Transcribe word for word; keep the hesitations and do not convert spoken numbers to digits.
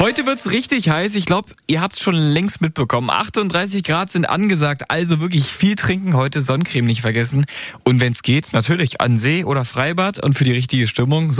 Heute wird's richtig heiß. Ich glaube, ihr habt's schon längst mitbekommen. achtunddreißig Grad sind angesagt, also wirklich viel trinken heute, Sonnencreme nicht vergessen. Und wenn's geht, natürlich an See oder Freibad und für die richtige Stimmung